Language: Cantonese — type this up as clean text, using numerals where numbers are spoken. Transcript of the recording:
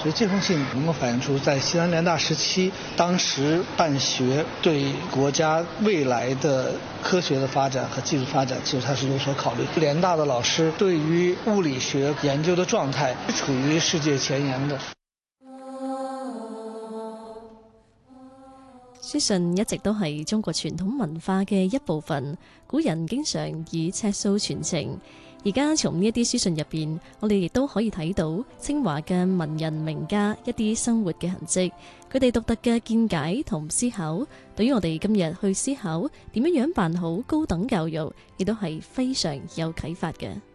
所以这封信能够反映出在西南联大时期，当时办学对国家未来的科学的发展和技术发展，其实它是有所考虑。联大的老师对于物理学研究的状态是处于世界前沿的。 書信一直都係中國傳統文化嘅一部分，古人經常以尺數傳情。而家從呢一啲書信入邊，我哋亦都可以睇到清華嘅文人名家一啲生活嘅痕跡，佢哋獨特嘅見解同思考，對於我哋今日去思考點樣辦好高等教育，亦都係非常有啟發嘅。